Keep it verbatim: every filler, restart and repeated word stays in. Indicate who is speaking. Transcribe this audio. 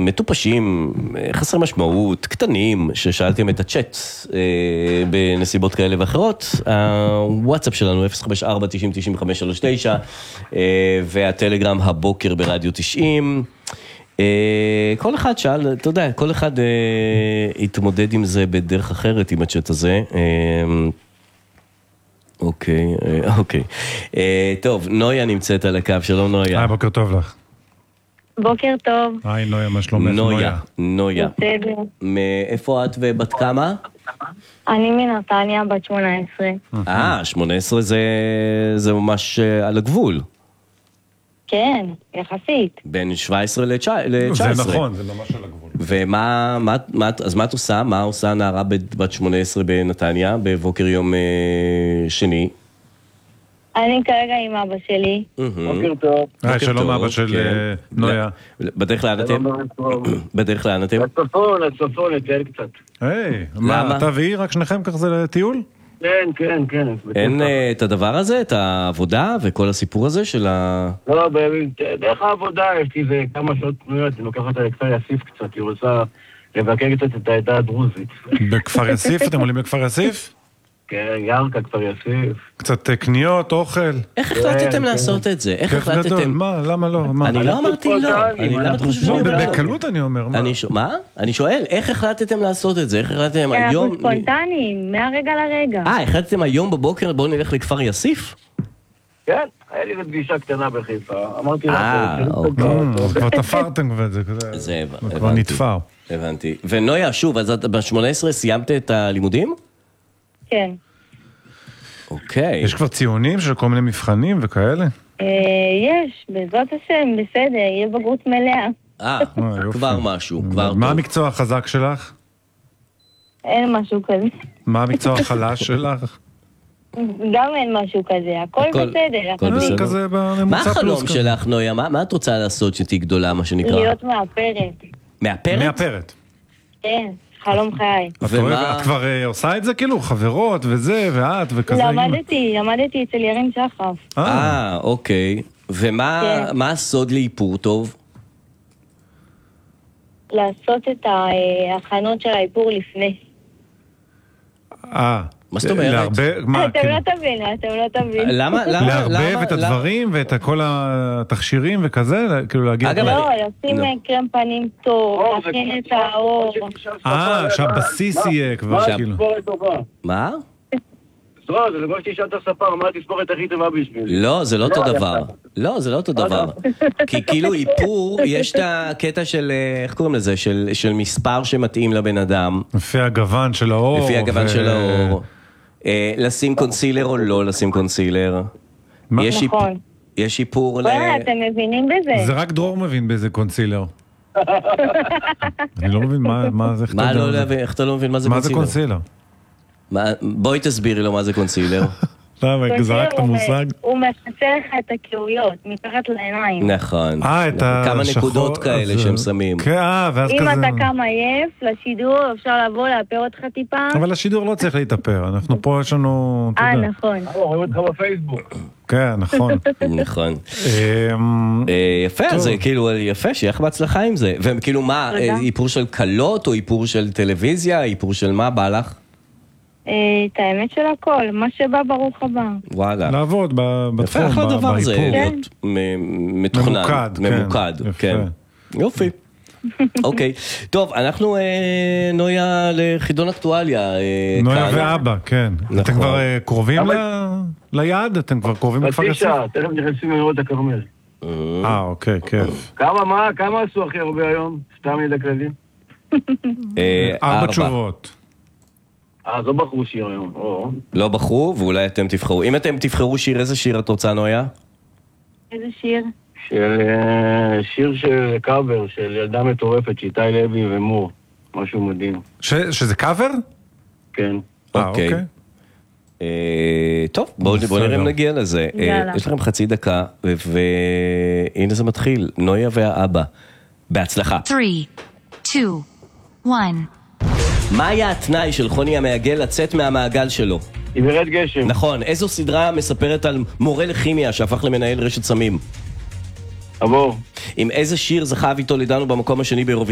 Speaker 1: מטופשים, חסרי משמעות, קטנים, ששאלתם את הצ'אט בנסיבות כאלה ואחרות. הוואטסאפ שלנו אפס חמש ארבע תשעים תשעים וחמש שלוש תשע, והטלגרם הבוקר ברדיו תשעים. כל אחד שאל, אתה יודע, כל אחד התמודד עם זה בדרך אחרת עם הצ'אט הזה. אוקיי, אוקיי. טוב, נויה נמצאת על הקו, שלום נויה.
Speaker 2: היי, בוקר טוב לך.
Speaker 3: בוקר טוב.
Speaker 2: היי נויה, מה שלומך?
Speaker 1: נויה, נויה.
Speaker 3: בסדר.
Speaker 1: מאיפה את ובת כמה?
Speaker 3: אני מנתניה, בת שמונה עשרה.
Speaker 1: אה, שמונה עשרה זה, זה ממש על הגבול.
Speaker 3: כן, יחסית.
Speaker 1: בין שבע עשרה ל-תשע עשרה.
Speaker 2: זה נכון, זה ממש על הגבול.
Speaker 1: ומה, מה, מה, אז מה את עושה? מה עושה נערה בת שמונה עשרה בנתניה, בבוקר יום אה, שני?
Speaker 3: אני כרגע עם אבא שלי.
Speaker 4: בוקר טוב.
Speaker 2: היי, שלום אבא של נויה.
Speaker 1: בדרך לאן אתם? בדרך לאן אתם?
Speaker 4: לצפון, לצפון, לטייל קצת.
Speaker 2: היי, מה, אתה והיא רק שניכם ככה זה לטיול?
Speaker 4: כן, כן, כן.
Speaker 1: אין את הדבר הזה, את העבודה וכל הסיפור הזה של ה...
Speaker 4: לא, דרך העבודה יש לי זה כמה שעות פנויות, אני לוקח אותה לכפר יסיף קצת, היא רוצה לבקר קצת את העדה הדרוזית.
Speaker 2: בכפר יסיף? אתם עולים בכפר יסיף?
Speaker 4: כן, ירקה, כפר יסיף.
Speaker 2: קצת קניות, אוכל.
Speaker 1: איך החלטתם לעשות את זה? איך החלטתם?
Speaker 2: מה, למה לא?
Speaker 1: אני לא אמרתי לא. אני לא חושב שאני אומר.
Speaker 2: בקלות אני אומר.
Speaker 1: מה? אני שואל, איך החלטתם לעשות את זה? איך החלטתם היום?
Speaker 3: אנחנו ספונטניים, מהרגע לרגע.
Speaker 1: אה, החלטתם היום בבוקר, בואו נלך לכפר יסיף?
Speaker 4: כן, היה לי פגישה קטנה בחיפה. אמרתי לך...
Speaker 1: אה, אוקיי.
Speaker 2: כבר תפרתם כבר את זה.
Speaker 1: זה,
Speaker 2: כבר נתפר.
Speaker 1: הבנתי. ונויה, שוב, אז את ב-שמונה עשרה סיימת את הלימודים?
Speaker 3: כן.
Speaker 1: אוקיי.
Speaker 2: יש כבר ציונים של כל מיני מבחנים וכאלה?
Speaker 3: יש, בעזרת השם, בסדר, יהיה בגרות מלאה.
Speaker 1: אה, כבר משהו, כבר טוב.
Speaker 2: מה המקצוע החזק שלך?
Speaker 3: אין משהו כזה.
Speaker 2: מה המקצוע החלש שלך?
Speaker 3: גם אין משהו כזה, הכל בסדר.
Speaker 1: הכל בסדר.
Speaker 2: כזה בממוצע
Speaker 1: מה
Speaker 2: פלוס
Speaker 1: החלום
Speaker 2: כזה.
Speaker 1: שלך, נויה? מה את רוצה לעשות שתהי גדולה, מה שנקרא?
Speaker 3: להיות מאפרת.
Speaker 1: מאפרת?
Speaker 2: מאפרת.
Speaker 3: כן, חלום חיי.
Speaker 1: ומה?
Speaker 2: את כבר אה, עושה את זה כאילו? חברות וזה, ואת וכזה?
Speaker 3: למדתי, למדתי אצל ירין שחף.
Speaker 1: אה, אוקיי. ומה
Speaker 3: כן.
Speaker 1: מה הסוד לאיפור טוב?
Speaker 3: לעשות את ההכנות של האיפור לפני.
Speaker 2: אה.
Speaker 1: מה זאת אומרת?
Speaker 2: להרבה, מה,
Speaker 3: אתם
Speaker 2: כאילו?
Speaker 3: לא תבינו, אתם לא תבינו.
Speaker 1: למה? למה?
Speaker 2: לערבב את
Speaker 1: למה?
Speaker 2: הדברים ואת כל התכשירים וכזה, כאילו להגיד...
Speaker 1: אגב,
Speaker 3: לא,
Speaker 1: אני-
Speaker 3: לשים
Speaker 1: נו.
Speaker 3: קרם פנים טוב, להכין את האור.
Speaker 2: אה, שהבסיס יהיה כבר,
Speaker 4: מה
Speaker 2: כאילו.
Speaker 4: התספורת טובה?
Speaker 1: מה?
Speaker 4: לא, זה לגבי שתשאל את הספר, מה התספורת הכי טובה בשבילי?
Speaker 1: לא, זה לא אותו דבר. לא, זה לא אותו דבר. כי כאילו איפור, יש את הקטע של, אה, איך קוראים לזה? של של מספר שמתאים לבן אדם.
Speaker 2: לפי הגוון של האור.
Speaker 1: לפי הגוון
Speaker 2: ו-
Speaker 1: של האור. אה, לשים קונסילר או לא לשים קונסילר.
Speaker 2: מה?
Speaker 1: יש איפ-
Speaker 3: נכון.
Speaker 1: יש איפור ל...
Speaker 3: וואלה, אתם מבינים בזה?
Speaker 2: זה רק דרור מבין באיזה קונסילר. אני לא מבין מה מה זה... איך אתה
Speaker 1: מה
Speaker 2: יודע
Speaker 1: לא
Speaker 2: זה?
Speaker 1: להבין? איך אתה לא מבין מה זה
Speaker 2: מה זה
Speaker 1: קונסילר?
Speaker 2: קונסילר?
Speaker 1: מה- בואי תסבירי לו מה זה קונסילר.
Speaker 2: למה, זרקת
Speaker 3: הוא-
Speaker 2: מושג?
Speaker 3: הוא מחצה לך את הקהויות, מתחת לעיניים.
Speaker 1: נכון.
Speaker 2: אה, את
Speaker 1: נכון. כמה
Speaker 2: השחור...
Speaker 1: נקודות כאלה
Speaker 2: אז-
Speaker 1: שהם שמים.
Speaker 2: כן, אה, ואז
Speaker 3: אם
Speaker 2: כזה...
Speaker 3: אתה קם עייף לשידור, אפשר לבוא לאפר אותך טיפה.
Speaker 2: אבל השידור לא צריך להתאפר, אנחנו פה יש לנו... אתה
Speaker 3: אה,
Speaker 2: יודע.
Speaker 3: נכון.
Speaker 4: רואים אותך בפייסבוק.
Speaker 2: כן, נכון.
Speaker 1: נכון.
Speaker 2: אמ,
Speaker 1: אה, יפה,
Speaker 2: טוב.
Speaker 1: זה כאילו יפה, שיהיה לך בהצלחה עם זה. וכאילו מה,
Speaker 3: תודה.
Speaker 1: אה, איפור של קלות או איפור של טלוויזיה, איפור של מה בא לך?
Speaker 3: אה, את האמת של הכל, מה שבא ברוך הבא.
Speaker 1: וואלה.
Speaker 2: לעבוד ב-
Speaker 1: יפה,
Speaker 2: בתחום,
Speaker 1: אחלה
Speaker 2: ב-
Speaker 1: דבר זה,
Speaker 2: באיפור.
Speaker 1: להיות מ- מתוכנן.
Speaker 2: ממוקד, כן.
Speaker 1: ממוקד,
Speaker 2: יפה.
Speaker 1: כן. יופי. אוקיי. טוב, אנחנו אה, נויה לחידון אקטואליה. אה,
Speaker 2: נויה
Speaker 1: כאן.
Speaker 2: ואבא, כן.
Speaker 1: נכון.
Speaker 2: אתם כבר אה, קרובים
Speaker 4: אבל-
Speaker 2: ל- ליעד? אתם כבר קרובים לכפר
Speaker 4: חצי
Speaker 2: יסיף?
Speaker 4: שעה, תכף נכנסים לראות את הכרמל.
Speaker 2: אה, אוקיי, כיף.
Speaker 4: כמה, מה, כמה עשו הכי הרבה היום? סתם ידע כללי.
Speaker 1: אה,
Speaker 2: ארבע תשובות.
Speaker 4: אה, אז לא בחרו שיר היום. או.
Speaker 1: לא בחרו, ואולי אתם תבחרו. אם אתם תבחרו שיר, איזה שיר את רוצה, נויה?
Speaker 3: איזה שיר?
Speaker 4: של אה, שיר של קאבר, של ילדה מטורפת, שאיתי לוי ומור. משהו מדהים.
Speaker 2: ש- שזה קאבר?
Speaker 4: כן.
Speaker 2: אה,
Speaker 1: אוקיי.
Speaker 2: אוקיי.
Speaker 1: אה, טוב, בואו בואו נראה אם נגיע לזה. אה,
Speaker 3: יאללה.
Speaker 1: יש לכם חצי דקה, ו- והנה זה מתחיל. נויה והאבא. בהצלחה.
Speaker 5: three, two, one.
Speaker 1: מה היה התנאי של חוני המעגל לצאת מהמעגל שלו?
Speaker 4: היא ברד גשם.
Speaker 1: נכון, איזו סדרה מספרת על מורה לכימיה שהפך למנהל רשת סמים?
Speaker 4: עבור.
Speaker 1: עם איזה שיר זכה אביטל עידנו במקום השני באירוויזיון?